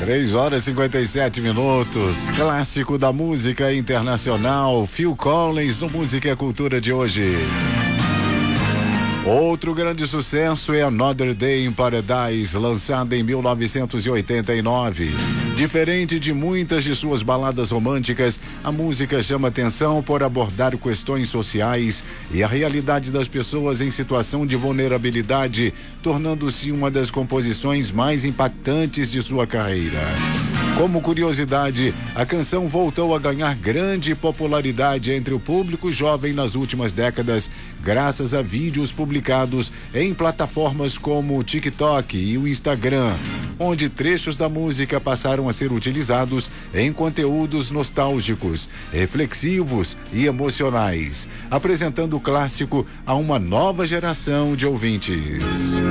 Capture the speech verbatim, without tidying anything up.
três horas e cinquenta e sete minutos. Clássico da música internacional, Phil Collins no Música e Cultura de hoje. Outro grande sucesso é Another Day in Paradise, lançada em mil novecentos e oitenta e nove. Diferente de muitas de suas baladas românticas, a música chama atenção por abordar questões sociais e a realidade das pessoas em situação de vulnerabilidade, tornando-se uma das composições mais impactantes de sua carreira. Como curiosidade, a canção voltou a ganhar grande popularidade entre o público jovem nas últimas décadas, graças a vídeos publicados em plataformas como o TikTok e o Instagram, onde trechos da música passaram a ser utilizados em conteúdos nostálgicos, reflexivos e emocionais, apresentando o clássico a uma nova geração de ouvintes.